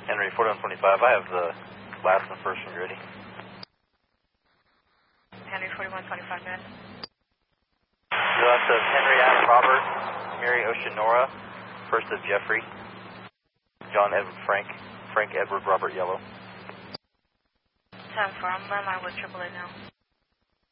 Henry 4125, I have the last and first when you're ready. Henry 4125, man. The last of Henry Adam Robert, Mary Oceanora, first of Jeffrey, John Edward Frank, Frank Edward Robert Yellow. 10-4, I'm on my with AAA now.